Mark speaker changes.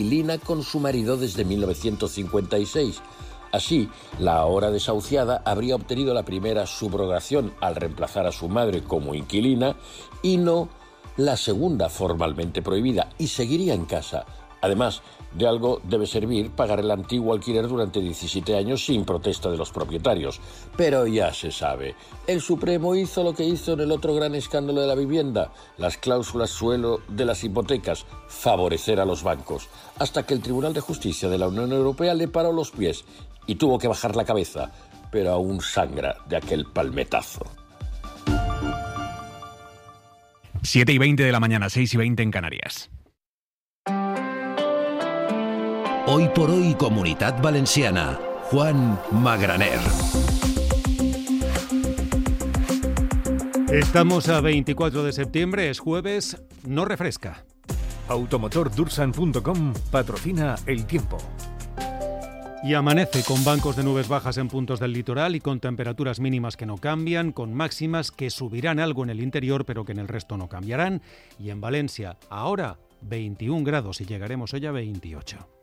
Speaker 1: inquilina con su marido desde 1956. Así, la ahora desahuciada habría obtenido la primera subrogación al reemplazar a su madre como inquilina y no la segunda formalmente prohibida, y seguiría en casa. Además, de algo debe servir pagar el antiguo alquiler durante 17 años sin protesta de los propietarios. Pero ya se sabe, el Supremo hizo lo que hizo en el otro gran escándalo de la vivienda, las cláusulas suelo de las hipotecas, favorecer a los bancos, hasta que el Tribunal de Justicia de la Unión Europea le paró los pies y tuvo que bajar la cabeza, pero aún sangra de aquel palmetazo.
Speaker 2: 7:20 de la mañana, 6:20 en Canarias.
Speaker 3: Hoy por hoy, Comunitat Valenciana. Juan Magraner.
Speaker 4: Estamos a 24 de septiembre, es jueves, no refresca.
Speaker 5: Automotordursan.com patrocina el tiempo.
Speaker 4: Y amanece con bancos de nubes bajas en puntos del litoral y con temperaturas mínimas que no cambian, con máximas que subirán algo en el interior pero que en el resto no cambiarán. Y en Valencia, ahora 21 grados y llegaremos hoy a 28.